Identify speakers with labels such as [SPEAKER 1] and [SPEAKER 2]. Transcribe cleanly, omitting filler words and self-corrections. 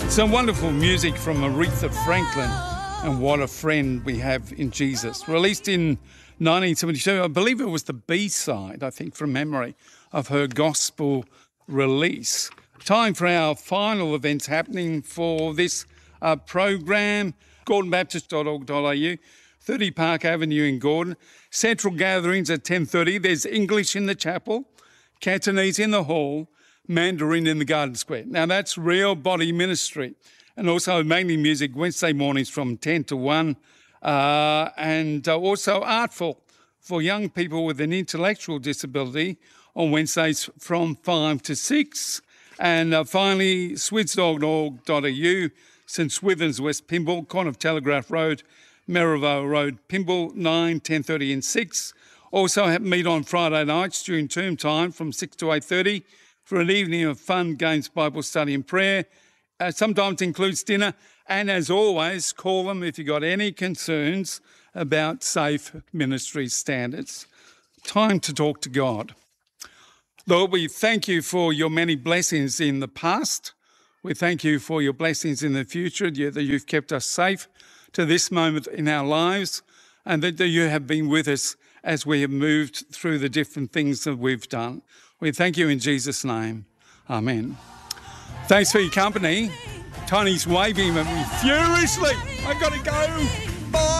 [SPEAKER 1] Some wonderful music from Aretha Franklin and What a Friend We Have in Jesus. Released in 1972, I believe it was the B-side, I think, from memory, of her gospel release. Time for our final events happening for this program. GordonBaptist.org.au, 30 Park Avenue in Gordon. Central gatherings at 10:30. There's English in the chapel, Cantonese in the hall, Mandarin in the Garden Square. Now, that's real body ministry. And also mainly music Wednesday mornings from 10 to 1. And also artful for young people with an intellectual disability on Wednesdays from 5 to 6. And finally, swids.org.au, St Swithins, West Pymble, corner of Telegraph Road, Merivale Road, Pymble, 9, 10:30 and 6. Also meet on Friday nights during term time from 6 to 8:30 for an evening of fun, games, Bible study and prayer. Sometimes includes dinner. And as always, call them if you've got any concerns about safe ministry standards. Time to talk to God. Lord, we thank you for your many blessings in the past. We thank you for your blessings in the future, that you've kept us safe to this moment in our lives, and that you have been with us as we have moved through the different things that we've done. We thank you in Jesus' name. Amen. Thanks for your company. Tiny's waving at me furiously. I got to go.